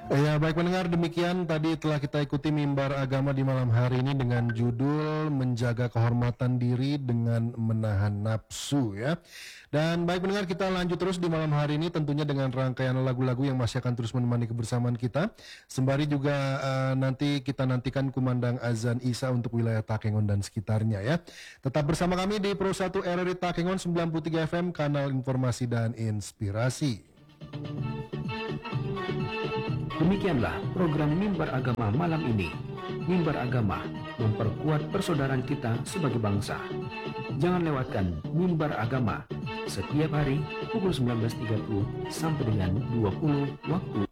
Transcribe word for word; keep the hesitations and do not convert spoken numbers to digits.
Ya, baik pendengar, demikian tadi telah kita ikuti mimbar agama di malam hari ini dengan judul Menjaga Kehormatan Diri dengan Menahan Nafsu ya. Dan baik pendengar, kita lanjut terus di malam hari ini tentunya dengan rangkaian lagu-lagu yang masih akan terus menemani kebersamaan kita. Sembari juga uh, nanti kita nantikan kumandang azan Isya untuk wilayah Takengon dan sekitarnya ya. Tetap bersama kami di Pro satu R R I Takengon sembilan puluh tiga F M, kanal informasi dan inspirasi. Demikianlah program Mimbar Agama malam ini. Mimbar Agama memperkuat persaudaraan kita sebagai bangsa. Jangan lewatkan Mimbar Agama setiap hari pukul sembilan belas tiga puluh sampai dengan dua puluh waktu